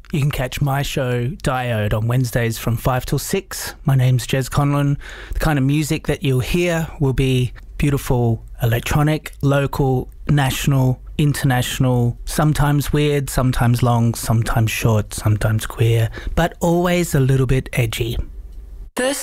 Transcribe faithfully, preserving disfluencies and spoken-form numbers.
You can catch my show, Diode, on Wednesdays from five till six. My name's Jez Conlon. The kind of music that you'll hear will be beautiful electronic, local, national, international, sometimes weird, sometimes long, sometimes short, sometimes queer, but always a little bit edgy. The